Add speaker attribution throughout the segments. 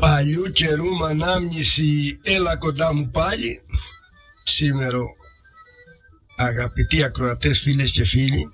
Speaker 1: Παλιού καιρού ανάμνηση, έλα κοντά μου πάλι. Σήμερα, αγαπητοί ακροατές, φίλες και φίλοι,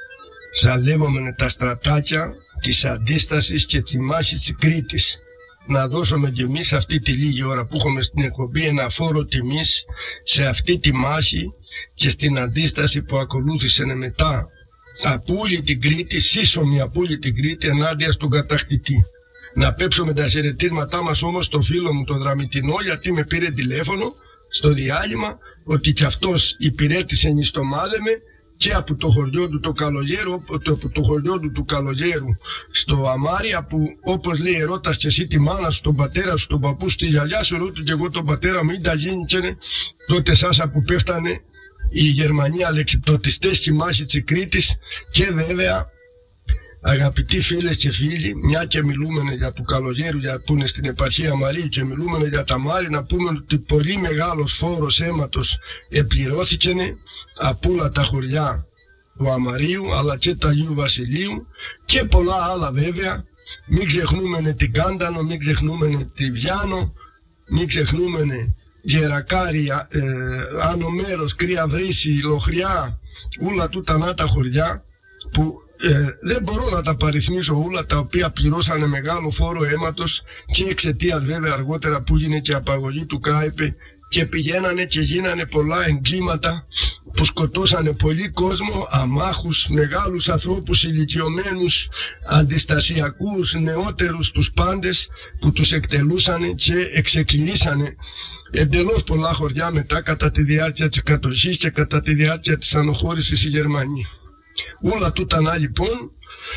Speaker 1: ζαλεύομαι τα στρατάκια της αντίστασης και της μάχης της Κρήτης. Να δώσουμε κι εμείς αυτή τη λίγη ώρα που έχουμε στην εκπομπή ένα φόρο τιμής σε αυτή τη μάχη και στην αντίσταση που ακολούθησε μετά από όλη την Κρήτη, σύσσωμη από όλη την Κρήτη ενάντια στον κατακτητή. Να πέψουμε τα χαιρετίσματά μας όμως στο φίλο μου τον Δραμητινό, γιατί με πήρε τηλέφωνο στο διάλειμμα ότι κι αυτός υπηρέτησε νηστομάλεμε και από το χωριό του το Καλογέρου, από το χωριό του του Καλογέρου στο Αμάρια, που όπως λέει ερώτας και εσύ τη μάνα σου, τον πατέρα σου, τον παππού σου, τη γιαγιά σου, ερώτου και εγώ τον πατέρα μου, ή τα γίνηκαινε τότε σάσα που πέφτανε οι Γερμανοί αλεξιπτωτιστές στη μάχη της Κρήτης. Και βέβαια, αγαπητοί φίλες και φίλοι, μια και μιλούμε για του Καλογέρου που είναι στην επαρχία Μαρίου και μιλούμε για τα Μάρη, να πούμε ότι πολύ μεγάλος φόρος αίματος επληρώθηκε από όλα τα χωριά του Αμαρίου αλλά και του Αγίου Βασιλείου και πολλά άλλα βέβαια. Μην ξεχνούμε την Κάντανο, μην ξεχνούμε τη Βιάνο, μην ξεχνούμε Γερακάρι, Άνω Μέρος, Κρύα Βρύση, Λοχριά, όλα τούτα να τα χωριά που δεν μπορώ να τα παριθμίσω όλα, τα οποία πληρώσανε μεγάλο φόρο αίματος και εξαιτίας βέβαια αργότερα που έγινε και απαγωγή του Κράιπε και πηγαίνανε και γίνανε πολλά εγκλήματα που σκοτώσανε πολύ κόσμο, αμάχους, μεγάλους ανθρώπους, ηλικιωμένους, αντιστασιακούς, νεότερους, τους πάντες που τους εκτελούσανε και εξεκληρίσανε εντελώς πολλά χωριά μετά κατά τη διάρκεια της κατοχής και κατά τη διάρκεια της ανοχώρησης οι Γερμανοί. Όλα τούτα να λοιπόν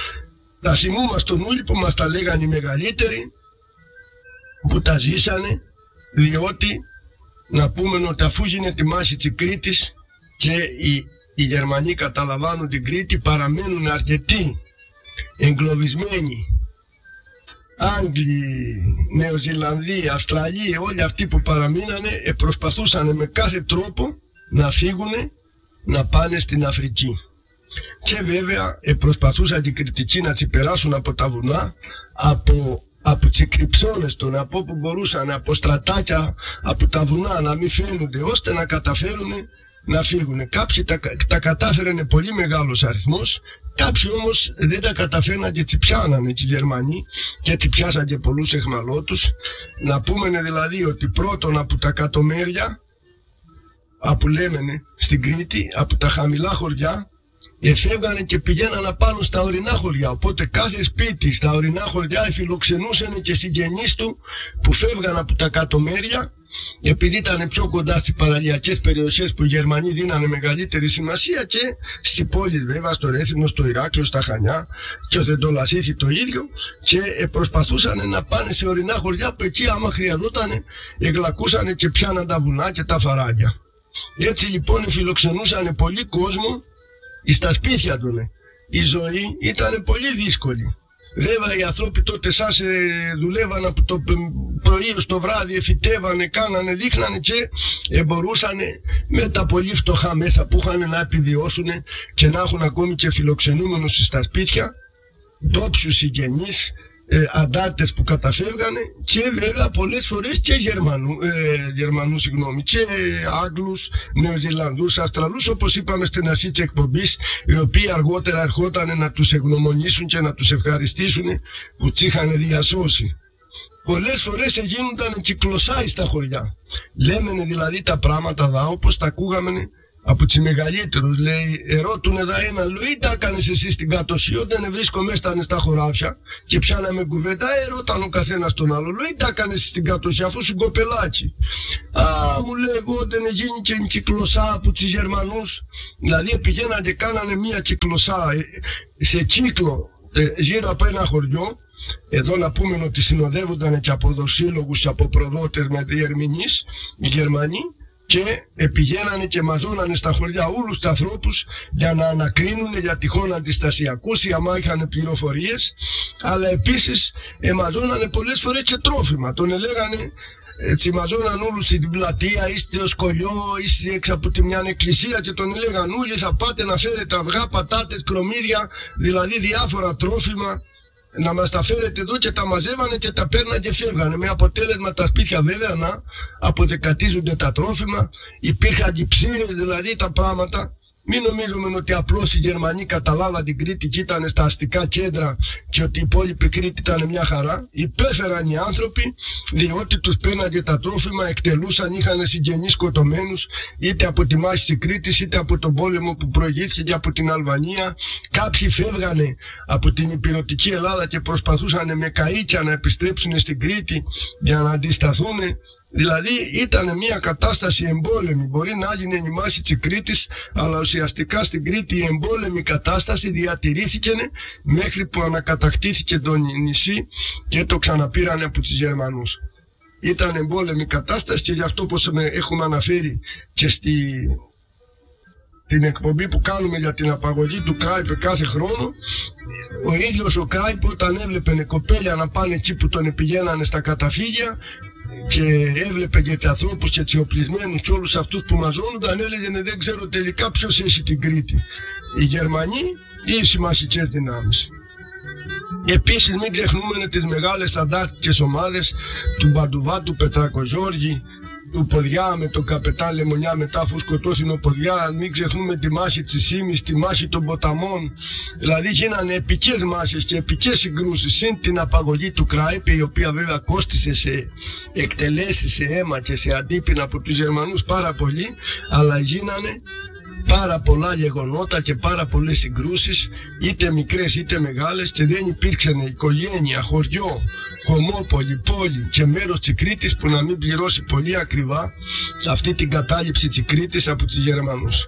Speaker 1: τα θυμούμαστον όλοι που μας τα λέγανε οι μεγαλύτεροι που τα ζήσανε, διότι να πούμε ότι αφού γίνεται τη μάχη της Κρήτης και οι Γερμανοί καταλαμβάνουν την Κρήτη, παραμένουν αρκετοί εγκλωβισμένοι Άγγλοι, Νεοζηλανδοί, Αυστραλοί, όλοι αυτοί που παραμείνανε προσπαθούσαν με κάθε τρόπο να φύγουν να πάνε στην Αφρική. Και βέβαια προσπαθούσαν την Κρητική να περάσουν από τα βουνά, από τις κρυψώνες των, από όπου μπορούσαν, από στρατάκια, από τα βουνά να μην φαίνονται, ώστε να καταφέρουν να φύγουν. Κάποιοι τα κατάφεραν πολύ μεγάλος αριθμός, κάποιοι όμως δεν τα καταφέρναν και τσιπιάνανε οι Γερμανοί και τσιπιάσαν και πολλούς εχμαλώτους. Να πούμε δηλαδή ότι πρώτον από τα κατομέρια, που λέμε στην Κρήτη, από τα χαμηλά χωριά, εφεύγανε και πηγαίνανε πάνω στα ορεινά χωριά. Οπότε κάθε σπίτι στα ορεινά χωριά εφιλοξενούσαν και συγγενείς του που φεύγαν από τα κατομέρια, επειδή ήταν πιο κοντά στις παραλιακές περιοχές που οι Γερμανοί δίνανε μεγαλύτερη σημασία, και στις πόλεις βέβαια, στο Ρέθινο, στο Ηράκλειο, στα Χανιά και ο Θεντολασίθι το ίδιο, και προσπαθούσαν να πάνε σε ορεινά χωριά που εκεί άμα χρειαζόταν εγκλακούσαν και πιάναν τα βουνά και τα φαράγγια. Έτσι λοιπόν φιλοξενούσαν πολύ κόσμο στα σπίτια του. Η ζωή ήταν πολύ δύσκολη. Βέβαια οι άνθρωποι τότε σας δουλεύαν από το πρωί στο βράδυ, εφυτεύανε, κάνανε, δείχνανε και μπορούσαν με τα πολύ φτωχά μέσα που είχαν να επιβιώσουν και να έχουν ακόμη και φιλοξενούμενους στα σπίτια, ντόπιους συγγενείς, αντάρτες που καταφεύγανε, και βέβαια πολλές φορές και Γερμανούς και Άγγλους, Νεοζηλανδούς, Αυστραλούς, όπως είπαμε στην αρχή της εκπομπής, οι οποίοι αργότερα ερχόταν να τους ευγνωμονήσουν και να τους ευχαριστήσουν που τους είχαν διασώσει. Πολλές φορές γίνονταν κυκλωσάοι στα χωριά. Λέμενε δηλαδή τα πράγματα δα όπως τα ακούγαμε από τους μεγαλύτερους. Λέει, ερώτουν εδώ ένα, λέει, τα έκανες εσύ στην κατοχή? Όταν βρίσκομαι στα χωράφια και πιάναμε κουβέντα, ερώταν ο καθένας τον άλλο, λέει, τα έκανες στην κατοχή αφού σου κοπελάκι? Μου λέει, εγώ όταν γίνει και κυκλωσά από τους Γερμανούς, δηλαδή πηγαίναν και κάνανε μία κυκλωσά σε κύκλο γύρω από ένα χωριό. Εδώ να πούμε ότι συνοδεύονταν και από δοσύλλογους και από προδότες με διερμηνείς οι Γερμανοί, και πηγαίνανε και μαζώνανε στα χωριά όλους τους ανθρώπους για να ανακρίνουν για τυχόν αντιστασιακούς ή άμα είχαν πληροφορίες, αλλά επίσης μαζώνανε πολλές φορές και τρόφιμα. Τον έλεγανε, μαζώναν όλους στην πλατεία ή στο σκολιό ή έξω από τη μια εκκλησία και τον έλεγαν όλοι, θα πάτε να φέρετε αυγά, πατάτες, κρομμύδια, δηλαδή διάφορα τρόφιμα να μας τα φέρετε εδώ, και τα μαζεύανε και τα παίρναν και φεύγανε. Με αποτέλεσμα τα σπίτια βέβαια να αποδεκατίζονται τα τρόφιμα, υπήρχαν και ψήρες, δηλαδή τα πράγματα. Μην νομίζουμε ότι απλώς οι Γερμανοί καταλάβαν την Κρήτη και ήταν στα αστικά κέντρα και ότι η υπόλοιπη Κρήτη ήταν μια χαρά. Υπέφεραν οι άνθρωποι, διότι τους παίρνανε τα τρόφιμα, εκτελούσαν, είχαν συγγενείς σκοτωμένους, είτε από τη μάχη της Κρήτης, είτε από τον πόλεμο που προηγήθηκε και από την Αλβανία. Κάποιοι φεύγανε από την υπηρετική Ελλάδα και προσπαθούσαν με καΐκια να επιστρέψουν στην Κρήτη για να αντισταθούν. Δηλαδή ήταν μια κατάσταση εμπόλεμη. Μπορεί να έγινε η μάχη της Κρήτης, αλλά ουσιαστικά στην Κρήτη η εμπόλεμη κατάσταση διατηρήθηκε μέχρι που ανακατακτήθηκε το νησί και το ξαναπήρανε από τους Γερμανούς. Ήταν εμπόλεμη κατάσταση, και γι' αυτό, όπως έχουμε αναφέρει και την εκπομπή που κάνουμε για την απαγωγή του Κράιπε κάθε χρόνο, ο ίδιος ο Κράιπε όταν έβλεπε κοπέλια να πάνε εκεί που τον πηγαίνανε στα καταφύγια και έβλεπε και τους ανθρώπους και τους οπλισμένους και όλους αυτούς που μαζώνονταν, έλεγε δεν ξέρω τελικά ποιος έχει την Κρήτη, οι Γερμανοί ή οι συμμαχικές δυνάμεις. Επίσης μην ξεχνούμε τις μεγάλες αντάρτικες ομάδες του Μπαντουβά, του Πετρακοζόργη, του Ποδιά με τον καπετάν Λεμονιά, μετά αφού σκοτώθηκε ο Ποδιά. Μην ξεχνούμε τη μάχη της Ήμης, τη μάχη των ποταμών. Δηλαδή γίνανε επικές μάχες και επικές συγκρούσεις, συν την απαγωγή του Κράιπε, η οποία βέβαια κόστισε σε εκτελέσεις, σε αίμα και σε αντίπεινα από τους Γερμανούς πάρα πολύ, αλλά γίνανε πάρα πολλά γεγονότα και πάρα πολλές συγκρούσεις, είτε μικρές είτε μεγάλες, και δεν υπήρξε οικογένεια, χωριό, κομμόπολη, πόλη και μέρος της Κρήτης που να μην πληρώσει πολύ ακριβά αυτή την κατάληψη της Κρήτης από τους Γερμανούς.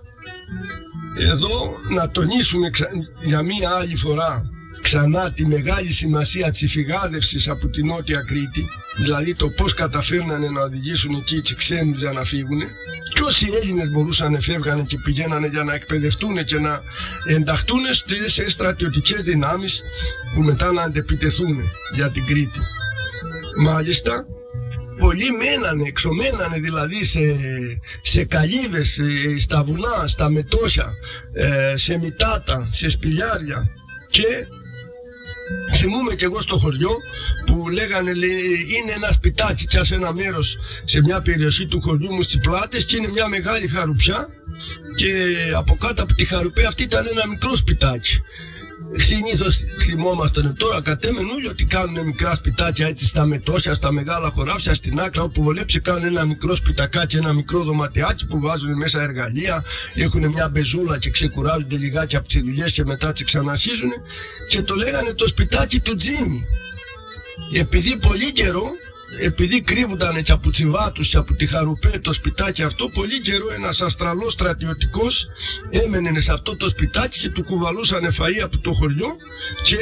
Speaker 1: Εδώ να τονίσουμε για μία άλλη φορά ξανά τη μεγάλη σημασία της υφηγάδευσης από την Νότια Κρήτη, δηλαδή το πώς καταφέρνανε να οδηγήσουν εκεί τους ξένους για να φύγουν, και όσοι Έλληνες μπορούσαν να φεύγανε και πηγαίνανε για να εκπαιδευτούν και να ενταχτούν σε στρατιωτικές δυνάμεις που μετά να αντεπιτεθούν για την Κρήτη. Μάλιστα πολλοί εξωμένανε δηλαδή σε καλύβες, στα βουνά, στα μετώσια, σε μητάτα, σε σπηλιάρια. Και θυμούμαι και εγώ στο χωριό που λέγανε, είναι ένα σπιτάκι και σε ένα μέρος, σε μια περιοχή του χωριού μου στις Πλάτες, και είναι μια μεγάλη χαρουπιά, και από κάτω από τη χαρουπιά αυτή ήταν ένα μικρό σπιτάκι. Συνήθως θυμόμασταν, τώρα κατέμεν όλοι ότι κάνουν μικρά σπιτάκια έτσι στα μετώσια, στα μεγάλα χωράφια, στην άκρα όπου βολέψει κάνουν ένα μικρό σπιτακάκι, ένα μικρό δωματιάκι που βάζουν μέσα εργαλεία, έχουν μια μπεζούλα και ξεκουράζονται λιγάκι από τις δουλειές και μετά τις ξαναρχίζουν, και το λέγανε το σπιτάκι του Τζίμι. Επειδή πολύ καιρό, επειδή κρύβονταν και από τσιβάτους και από τη χαρουπέ το σπιτάκι αυτό, πολύ καιρό ένας αστραλός στρατιωτικός έμενε σε αυτό το σπιτάκι και του κουβαλούσανε φαΐ από το χωριό, και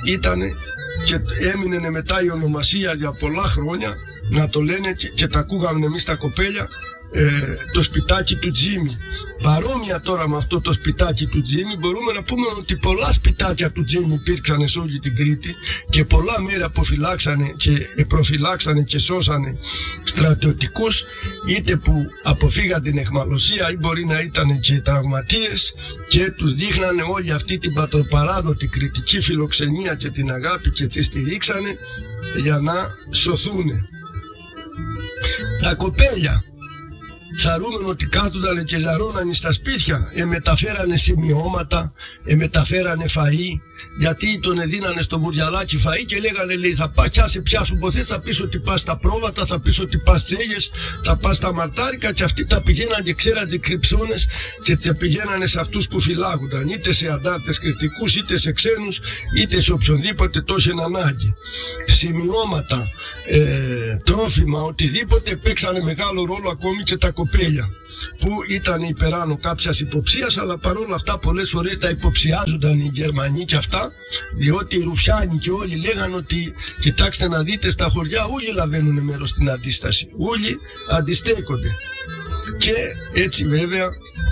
Speaker 1: έμεινε μετά η ονομασία για πολλά χρόνια να το λένε, και τα ακούγαμε εμείς τα κοπέλια, το σπιτάκι του Τζίμι. Παρόμοια τώρα με αυτό το σπιτάκι του Τζίμι μπορούμε να πούμε ότι πολλά σπιτάκια του Τζίμι υπήρξαν σε όλη την Κρήτη, και πολλά μέρη αποφυλάξανε και προφυλάξανε και σώσανε στρατιωτικούς, είτε που αποφύγαν την αιχμαλωσία ή μπορεί να ήταν και τραυματίες, και τους δείχνανε όλη αυτή την πατροπαράδοτη κρητική φιλοξενία και την αγάπη, και τη στηρίξανε για να σωθούν. Τα κοπέλια θαρούμενο ότι κάθονταν και ζαρώνανε στα σπίτια, μεταφέρανε σημειώματα, μεταφέρανε φαΐ, γιατί τον δίνανε στο μπουρτζαλάκι φαΐ και λέγανε, λέει, θα πας και σε πιάσουν ποθές, θα πεις ότι πας στα πρόβατα, θα πεις ότι πας τσέγες, θα πας στα μαρτάρικα, και αυτοί τα πηγαίναν και ξέραν κρυψώνες και τα πηγαίνανε σε αυτούς που φυλάγονταν, είτε σε αντάρτες κριτικούς, είτε σε ξένους, είτε σε οποιονδήποτε το είχε ανάγκη. Σημειώματα, τρόφιμα, οτιδήποτε, παίξανε μεγάλο ρόλο ακόμη και τα κοπέλια, που ήταν υπεράνω κάποιας υποψίας, αλλά παρόλα αυτά πολλές φορές τα υποψιάζονταν οι Γερμανοί και αυτά, διότι οι Ρουφιάνοι και όλοι λέγανε ότι κοιτάξτε να δείτε, στα χωριά όλοι λαβαίνουν μέρος στην αντίσταση, όλοι αντιστέκονται. Και έτσι βέβαια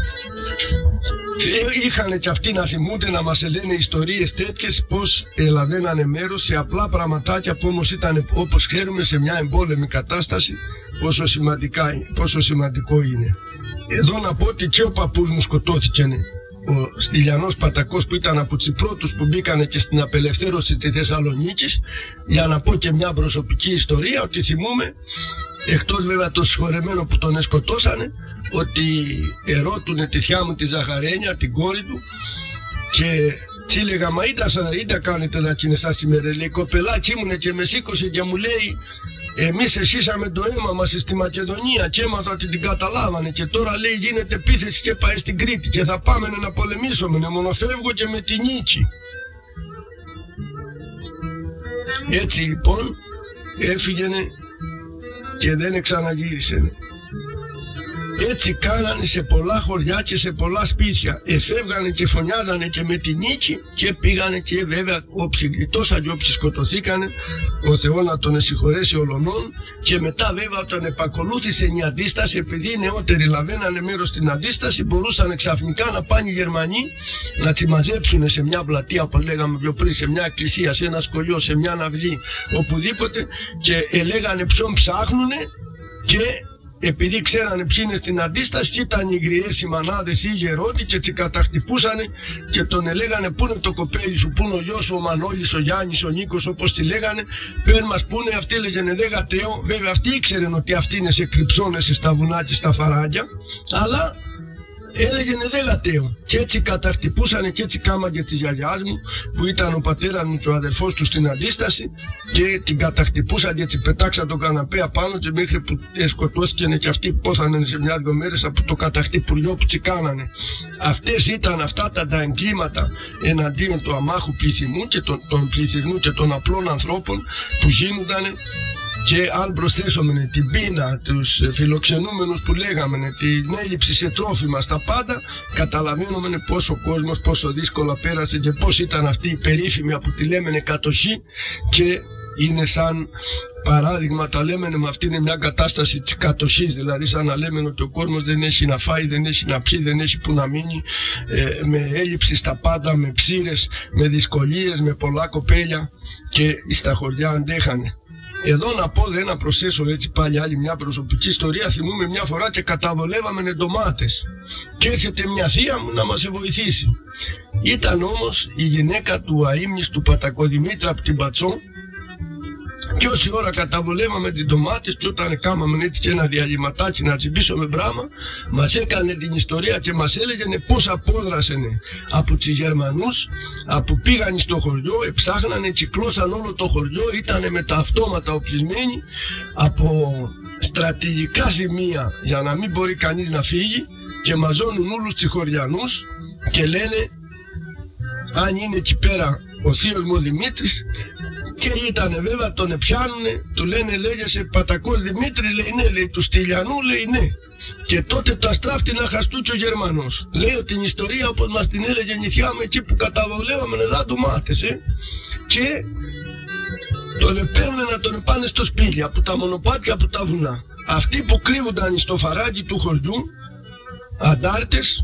Speaker 1: είχαν και αυτοί να θυμούνται, να μας λένε ιστορίες τέτοιες, πως λαβαίνανε μέρος σε απλά πραγματάκια που όμως ήταν, όπως ξέρουμε, σε μια εμπόλεμη κατάσταση, πόσο σημαντικό είναι. Εδώ να πω ότι και ο παππούς μου σκοτώθηκε ο Στυλιανός Πατακός, που ήταν από τους πρώτους που μπήκανε και στην απελευθέρωση της Θεσσαλονίκης. Για να πω και μια προσωπική ιστορία, ότι θυμούμε, εκτός βέβαια το συγχωρεμένο που τον σκοτώσανε, ότι ερώτουνε τη θιά μου τη Ζαχαρένια, την κόρη του, και τσι έλεγα, μα είδα κάνετε λατσίνε σας σήμερα, λέει, κοπελάκι ήμουνε και με σήκωσε και μου λέει, εμείς εσύσαμε το αίμα μας στη Μακεδονία και έμαθα ότι την καταλάβανε και τώρα, λέει, γίνεται επίθεση και πάει στην Κρήτη και θα πάμε να πολεμήσουμε, μόνο φεύγω και με τη νίκη. Έτσι λοιπόν έφυγαινε και δεν ξαναγύρισε. Έτσι κάνανε σε πολλά χωριά και σε πολλά σπίτια. Εφεύγανε και φωνιάζανε και με τη νίκη και πήγανε, και βέβαια όψοι γλιτώσαν και όψοι σκοτωθήκανε, ο Θεός να τον συγχωρέσει ολονών. Και μετά βέβαια όταν επακολούθησε η αντίσταση, επειδή οι νεότεροι λαβαίνανε μέρος στην αντίσταση, μπορούσαν ξαφνικά να πάνε οι Γερμανοί να τις μαζέψουν σε μια πλατεία, όπως λέγαμε πιο πριν, σε μια εκκλησία, σε ένα σκολιό, σε μια αυλή, οπουδήποτε, και λέγανε ποιον ψάχνουνε, και επειδή ξέρανε ποιοι είναι στην αντίσταση, ήταν οι γριές, οι μανάδες, οι γερόντοι, και τσι καταχτυπούσανε και τον έλεγανε, πού είναι το κοπέλι σου, πού είναι ο γιος σου, ο Μανώλης, ο Γιάννης, ο Νίκος, όπως τη λέγανε, πέρ μας πού είναι. Αυτοί έλεγανε δε γατέο. Βέβαια αυτοί ήξεραν ότι αυτοί είναι σε κρυψώνες, στα βουνά και στα φαράγγια, αλλά έλεγαινε δε γατέο. Και έτσι καταρτυπούσανε, και έτσι κάμα και της γιαγιάς μου, που ήταν ο πατέρας μου και ο αδερφός του στην αντίσταση, και την κατακτυπούσαν και έτσι πετάξαν τον καναπέ απάνω, και μέχρι που σκοτώθηκαν και αυτοί πόθανε σε μια-δυο μέρες από το κατακτυπουριό που τσικάνανε. Αυτές ήταν αυτά τα εγκλήματα εναντίον του αμάχου πληθυσμού και των πληθυσμού και των απλών ανθρώπων που γίνονταν. Και αν προσθέσουμε την πείνα, τους φιλοξενούμενους που λέγαμε, την έλλειψη σε τρόφιμα, στα πάντα, καταλαβαίνουμε πόσο ο κόσμος, πόσο δύσκολα πέρασε και πώς ήταν αυτή η περίφημη, που τη λέμε κατοχή, και είναι σαν παράδειγμα, τα λέμε, με αυτή είναι μια κατάσταση της κατοχής, δηλαδή σαν να λέμε ότι ο κόσμος δεν έχει να φάει, δεν έχει να πιει, δεν έχει που να μείνει, με έλλειψη στα πάντα, με ψήρες, με δυσκολίες, με πολλά κοπέλια, και στα χωριά αντέχανε. Εδώ να πω, να προσθέσω έτσι πάλι άλλη μια προσωπική ιστορία. Θυμούμε μια φορά και καταβολεύαμε ντομάτες και έρχεται μια θεία μου να μας βοηθήσει. Ήταν όμως η γυναίκα του αείμνηστου Πατακοδημήτρα από την Πατσό, και όση ώρα καταβολεύαμε τις ντομάτες, και όταν κάμαμε έτσι και ένα διαλυματάκι να τσιμπήσουμε μπράμα, μας έκανε την ιστορία και μας έλεγε πώς απόδρασανε από τους Γερμανούς, που πήγαν στο χωριό, ψάχνανε, κυκλώσαν όλο το χωριό, ήτανε με τα αυτόματα οπλισμένοι από στρατηγικά σημεία για να μην μπορεί κανείς να φύγει, και μαζώνουν όλους τους χωριανούς και λένε, αν είναι εκεί πέρα ο θείος μου ο Δημήτρης, και ήτανε βέβαια, τον πιάνουνε, του λένε, λέγεσαι Πατακός Δημήτρης, λέει ναι, λέει του Στυλιανού, λέει ναι. Και τότε το αστράφτη να χαστού και ο Γερμανός. Λέω την ιστορία όπως μας την έλεγε η θεία μου εκεί που καταβολεύαμε να ντομάτες, και τον επέμενε να τον πάνε στο σπήλι, από τα μονοπάτια, από τα βουνά. Αυτοί που κρύβονταν στο φαράγγι του χωριού, αντάρτες,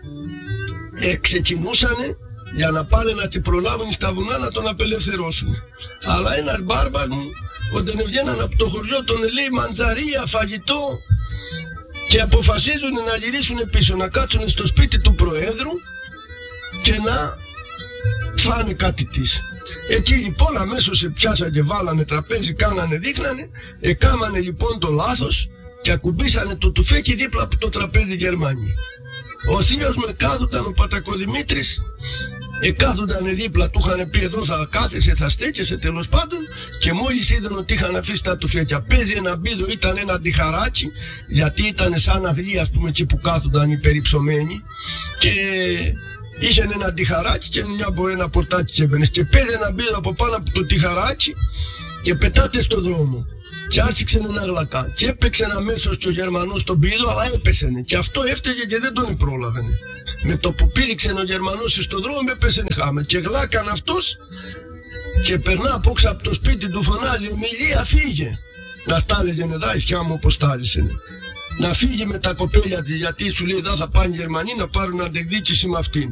Speaker 1: ξεκινούσανε για να πάνε να προλάβουν στα βουνά να τον απελευθερώσουν. Αλλά ένας μπάρμπαρος, όταν βγαίναν από το χωριό, τον λέει μαντζαρία, φαγητό, και αποφασίζουν να γυρίσουν πίσω, να κάτσουν στο σπίτι του Προέδρου και να φάνε κάτι της. Εκεί λοιπόν αμέσως πιάσαν και βάλανε τραπέζι, κάνανε, δείχνανε, έκανανε λοιπόν το λάθος και ακουμπήσανε το τουφέκι δίπλα από το τραπέζι Γερμανοί. Ο θείος με κάθονταν, ο Πατακοδημήτρης, κάθονταν δίπλα, του είχαν πει εδώ θα κάθεσαι, θα στέκεσαι, τέλος πάντων, και μόλις είδαν ότι είχαν αφήσει τα τουφέκια, παίζει ένα μπίδο, ήταν ένα αντιχαράτσι, γιατί ήταν σαν αυλή, ας πούμε, εκεί που κάθονταν οι περιψωμένοι, και είχε ένα αντιχαράτσι και ένα πορτάκι και έμπαινες, και παίζει ένα μπίδο από πάνω από το τυχαράτσι και πετάτε στον δρόμο. Και άρχισε να γλακά. Και έπαιξε αμέσως και ο Γερμανός τον πήδο, αλλά έπεσαινε. Και αυτό έφταιγε και δεν τον πρόλαβαινε. Με το που πήδηξε ο Γερμανός στον δρόμο, έπεσε χάμε. Και γλάκαν αυτός και περνά απόξω από το σπίτι του, φωνάζει, Μιλία, φύγε. Να στάλεζε εδώ, η φιά μου όπως στάλεζε. Να φύγει με τα κοπέλια της, γιατί σου λέει εδώ θα πάνε οι Γερμανοί να πάρουν αντεκδίκηση με αυτήν.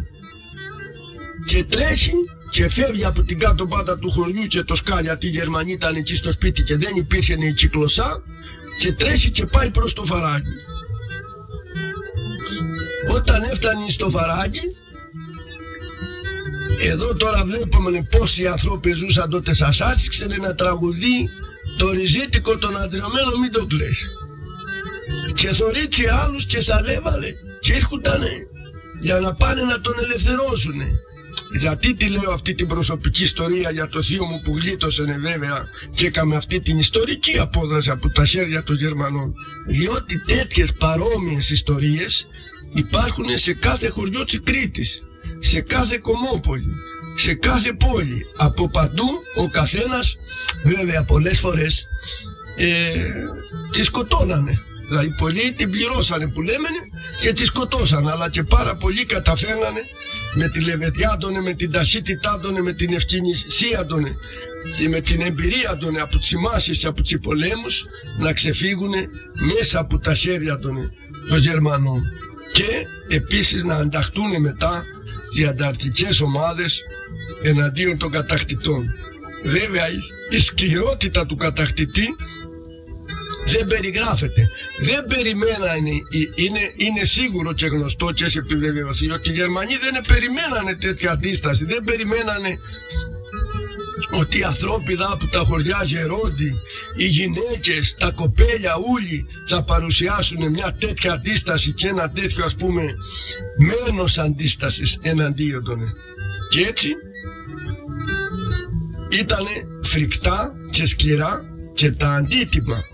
Speaker 1: Και τρέχει και φεύγει από την κάτω πάντα του χωριού και το σκάλι, γιατί οι Γερμανοί ήταν εκεί στο σπίτι και δεν υπήρχε η κυκλωσά, και τρέχει και πάει προς το φαράγγι. Όταν έφτανε στο φαράγγι, Εδώ τώρα βλέπουμε πόσοι άνθρωποι ζούσαν τότε. Σας άσυξε ένα τραγουδί το ριζίτικο των αντριωμένων, μην το κλαις. Και θωρίτσε άλλους και σαλέβαλε και έρχουτανε για να πάνε να τον ελευθερώσουνε. Γιατί τη λέω αυτή την προσωπική ιστορία για το θείο μου που γλίτωσανε βέβαια και έκαμε αυτή την ιστορική απόδραση από τα χέρια των Γερμανών? Διότι τέτοιες παρόμοιες ιστορίες υπάρχουν σε κάθε χωριό της Κρήτης, σε κάθε κομμόπολη, σε κάθε πόλη. Από παντού ο καθένας, βέβαια πολλές φορές τη σκοτώνανε. Δηλαδή πολλοί την πληρώσανε που λέμε και τη σκοτώσανε, αλλά και πάρα πολλοί καταφέρνανε με τη λεβεδιά των, με την ταχύτητά των, με την ευκαινησία των και με την εμπειρία των από τις μάχες και από τους πολέμους να ξεφύγουν μέσα από τα χέρια των Γερμανών και επίσης να ανταχτούν μετά στις ανταρτικές ομάδες εναντίον των κατακτητών. Βέβαια η σκληρότητα του κατακτητή δεν περιγράφεται. Δεν περιμένανε, είναι σίγουρο και γνωστό και έχει επιβεβαιωθεί ότι οι Γερμανοί δεν περιμένανε τέτοια αντίσταση. Δεν περιμένανε ότι οι ανθρώποι από τα χωριά γερόντι, οι γυναίκες, τα κοπέλια, όλοι θα παρουσιάσουν μια τέτοια αντίσταση και ένα τέτοιο ας πούμε μένος αντίστασης εναντίον των. Και έτσι ήτανε φρικτά και σκληρά και τα αντίτιμα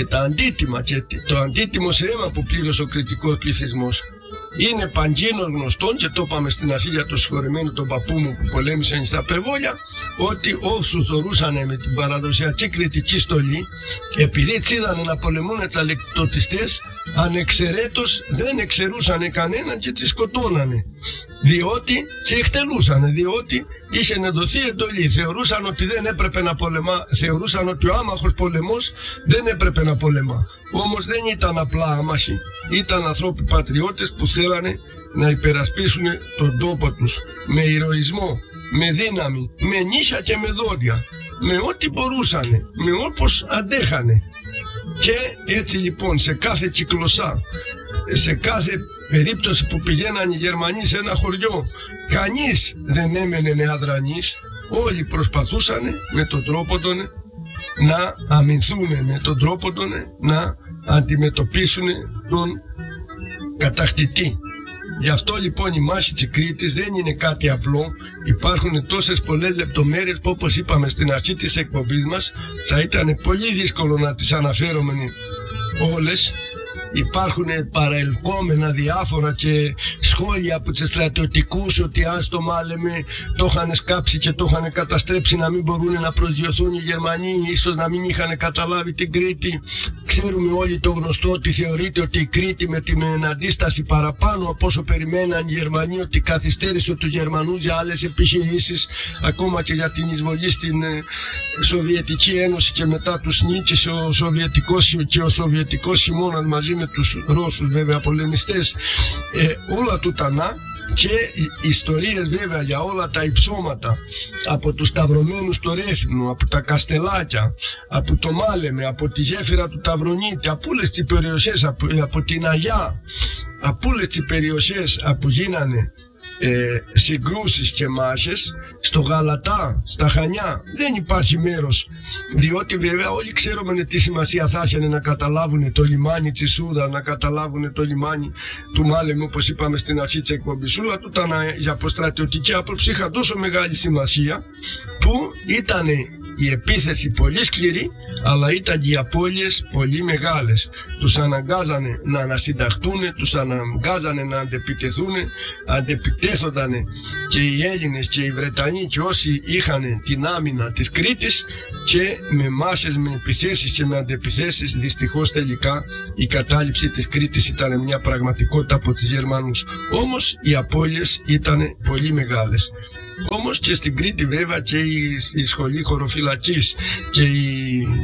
Speaker 1: και το αντίτιμο σε αίμα που πλήρωσε ο κρητικός πληθυσμός. Είναι παντζίνος γνωστόν και το είπαμε στην αρχή για το συγχωρεμένο τον παππού μου που πολέμησε στα Περβόλια, ότι όσους δωρούσανε με την παραδοσιακή κρητική στολή, επειδή είδανε να πολεμούν τους αλεκτοτιστές, ανεξαιρέτως δεν εξαιρούσανε κανέναν και τις σκοτώνανε. Διότι σε εκτελούσανε, διότι είχε να δοθεί εντολή. Θεωρούσαν ότι δεν έπρεπε να πολεμά, θεωρούσαν ότι ο άμαχος πολεμός δεν έπρεπε να πολεμά. Όμως δεν ήταν απλά άμαχοι, ήταν ανθρώποι πατριώτες που θέλανε να υπερασπίσουν τον τόπο τους με ηρωισμό, με δύναμη, με νύχια και με δόντια, με ό,τι μπορούσανε, με όπως αντέχανε. Και έτσι λοιπόν σε κάθε κυκλωσά, σε κάθε περίπτωση που πηγαίναν οι Γερμανοί σε ένα χωριό, κανείς δεν έμενε αδρανής, όλοι προσπαθούσαν με τον τρόπο τον να αμυνθούν, με τον τρόπο τον να αντιμετωπίσουν τον κατακτητή. Γι' αυτό λοιπόν η μάχη της Κρήτης δεν είναι κάτι απλό. Υπάρχουν τόσες πολλές λεπτομέρειες που, όπως είπαμε στην αρχή της εκπομπής μας, θα ήταν πολύ δύσκολο να τις αναφέρουμε όλες. Υπάρχουν παραελκόμενα διάφορα και σχόλια από τους στρατιωτικούς ότι αν στο Μάλεμε το είχαν σκάψει και το είχαν καταστρέψει, να μην μπορούν να προσδιοθούν οι Γερμανοί, ίσως να μην είχαν καταλάβει την Κρήτη. Ξέρουμε όλοι το γνωστό ότι θεωρείται ότι η Κρήτη με την αντίσταση παραπάνω από όσο περιμέναν οι Γερμανοί, ότι καθυστέρησε τους Γερμανούς για άλλες επιχειρήσεις, ακόμα και για την εισβολή στην Σοβιετική Ένωση και μετά τους νίκησε ο Σοβιετικός χειμώνας μαζί με τους Ρώσους βέβαια πολεμιστές, όλα τούτα να. Και ιστορίες βέβαια για όλα τα υψώματα, από τους σταυρωμένους στο Ρέθυμνο, από τα Καστελάκια, από το Μάλεμε, από τη γέφυρα του Ταυρονίτη, από όλες τις περιοχές, από την Αγιά, από όλες τις περιοχές που γίνανε συγκρούσεις και μάχες, στο Γαλατά, στα Χανιά, δεν υπάρχει μέρος, διότι βέβαια όλοι ξέρουμε τι σημασία θα είχε να καταλάβουν το λιμάνι της Σούδα, να καταλάβουν το λιμάνι του Μάλεμου, όπως είπαμε στην αρχή της εκπομπής. Όλα τούτα για αποστρατιωτική άποψη είχαν τόσο μεγάλη σημασία που ήταν η επίθεση πολύ σκληρή, αλλά ήταν και οι απώλειες πολύ μεγάλες. Τους αναγκάζανε να ανασυνταχτούν, τους αναγκάζανε να αντεπιτεθούν, αντεπιτέθονταν και οι Έλληνες και οι Βρετανοί και όσοι είχαν την άμυνα της Κρήτης, και με μάχες, με επιθέσεις και με αντεπιθέσεις. Δυστυχώς τελικά η κατάληψη της Κρήτης ήταν μια πραγματικότητα από τους Γερμανούς. Όμως οι απώλειες ήταν πολύ μεγάλες. Όμως και στην Κρήτη βέβαια και η σχολή χωροφυλακής και η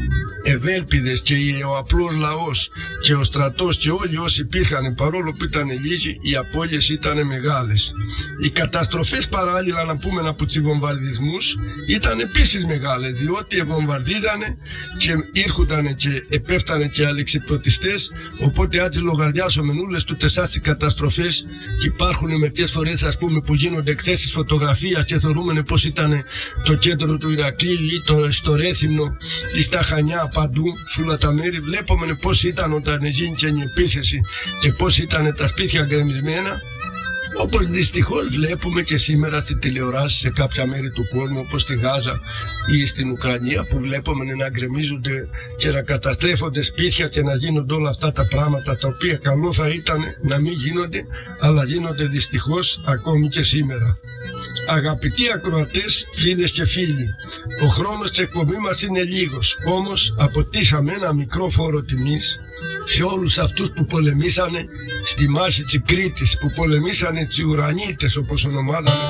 Speaker 1: ευέλπιδες και ο απλός λαός και ο στρατός και όλοι όσοι υπήρχαν, παρόλο που ήταν λίγοι, οι απώλειες ήταν μεγάλες. Οι καταστροφές παράλληλα, να πούμε, από τους βομβαρδισμούς ήταν επίσης μεγάλες, διότι βομβαρδίζανε και ήρχονταν και επέφτανε και αλεξιπτωτιστές, οπότε έτσι λογαριάσουμε όλες τούτες τις καταστροφές και υπάρχουν μερικές φορές, ας πούμε, που γίνονται εκθέσεις φωτογραφίας και θεωρούμε πως ήταν το κέντρο του Ηρακλείου ή στο Ρέθυμνο ή στα Χανιά, παντού, σε όλα τα μέρη. Βλέπουμε πως ήταν όταν γίνει και η επίθεση και πως ήταν τα σπίτια γκρεμισμένα, όπως δυστυχώς βλέπουμε και σήμερα στις τηλεοράσεις σε κάποια μέρη του κόσμου, όπως στη Γάζα ή στην Ουκρανία, που βλέπουμε να γκρεμίζονται και να καταστρέφονται σπίτια και να γίνονται όλα αυτά τα πράγματα, τα οποία καλό θα ήταν να μην γίνονται, αλλά γίνονται δυστυχώς ακόμη και σήμερα. Αγαπητοί ακροατές, φίλες και φίλοι, ο χρόνος της εκπομπής μας είναι λίγος, όμως αποτίσαμε ένα μικρό φόρο τιμής σε όλους αυτούς που πολεμήσανε στη μάχη της Κρήτης, που πολεμήσανε τις ουρανίτες, όπως ονομάζαμε